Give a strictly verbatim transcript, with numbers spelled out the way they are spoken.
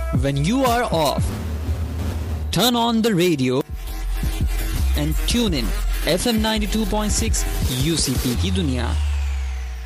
when you are off, turn on the radio and tune in F M ninety-two point six U C P की दुनिया.